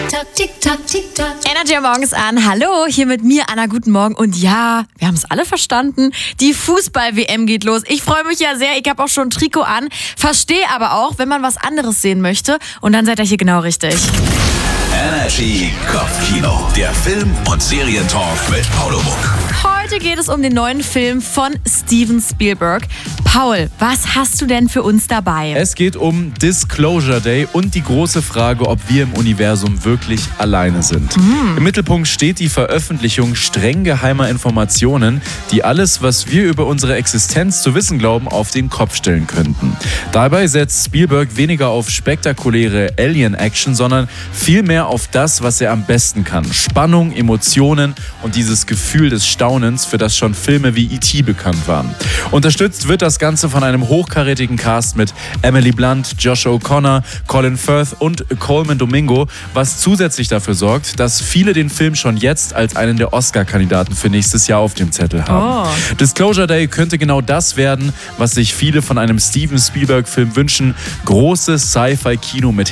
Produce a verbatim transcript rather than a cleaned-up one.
Tick-Tock, Tick-Tock, Tick-Tock. Energy am morgens an. Hallo, hier mit mir, Anna. Guten Morgen. Und ja, wir haben es alle verstanden. Die Fußball-W M geht los. Ich freue mich ja sehr. Ich habe auch schon ein Trikot an. Verstehe aber auch, wenn man was anderes sehen möchte. Und dann seid ihr hier genau richtig. Energy Kopfkino. Der Film- und Serientalk mit Paul Muck. Heute geht es um den neuen Film von Steven Spielberg. Paul, was hast du denn für uns dabei? Es geht um Disclosure Day und die große Frage, ob wir im Universum wirklich alleine sind. Mhm. Im Mittelpunkt steht die Veröffentlichung streng geheimer Informationen, die alles, was wir über unsere Existenz zu wissen glauben, auf den Kopf stellen könnten. Dabei setzt Spielberg weniger auf spektakuläre Alien-Action, sondern vielmehr auf das, was er am besten kann. Spannung, Emotionen und dieses Gefühl des Staunens, für das schon Filme wie E T bekannt waren. Unterstützt wird das Ganze von einem hochkarätigen Cast mit Emily Blunt, Josh O'Connor, Colin Firth und Colman Domingo, was zusätzlich dafür sorgt, dass viele den Film schon jetzt als einen der Oscar-Kandidaten für nächstes Jahr auf dem Zettel haben. Oh. Disclosure Day könnte genau das werden, was sich viele von einem Steven Spielberg-Film wünschen. Großes Sci-Fi-Kino mit